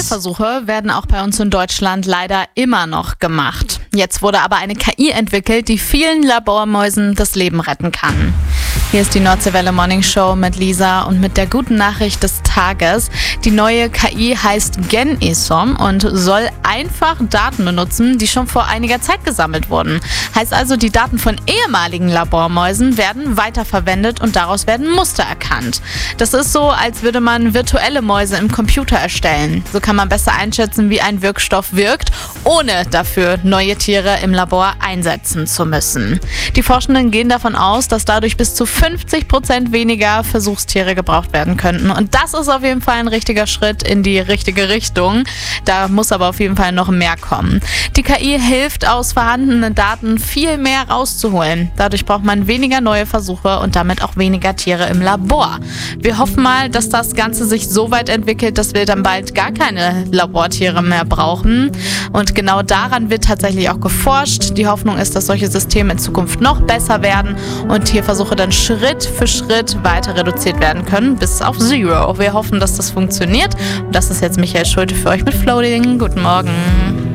Laborversuche werden auch bei uns in Deutschland leider immer noch gemacht. Jetzt wurde aber eine KI entwickelt, die vielen Labormäusen das Leben retten kann. Hier ist die Nordseewelle Morning Show mit Lisa und mit der guten Nachricht des Tages. Die neue KI heißt GenESOM und soll einfach Daten benutzen, die schon vor einiger Zeit gesammelt wurden. Heißt also, die Daten von ehemaligen Labormäusen werden weiterverwendet und daraus werden Muster erkannt. Das ist so, als würde man virtuelle Mäuse im Computer erstellen. So kann man besser einschätzen, wie ein Wirkstoff wirkt, ohne dafür neue Tiere im Labor einsetzen zu müssen. Die Forschenden gehen davon aus, dass dadurch bis zu 50% weniger Versuchstiere gebraucht werden könnten. Und das ist auf jeden Fall ein richtiger Schritt in die richtige Richtung. Da muss aber auf jeden Fall noch mehr kommen. Die KI hilft, aus vorhandenen Daten viel mehr rauszuholen. Dadurch braucht man weniger neue Versuche und damit auch weniger Tiere im Labor. Wir hoffen mal, dass das Ganze sich so weit entwickelt, dass wir dann bald gar keine Labortiere mehr brauchen. Und genau daran wird tatsächlich auch geforscht. Die Hoffnung ist, dass solche Systeme in Zukunft noch besser werden und Tierversuche dann Schritt für Schritt weiter reduziert werden können, bis auf Zero. Wir hoffen, dass das funktioniert. Und das ist jetzt Michael Schulte für euch mit Floating. Guten Morgen.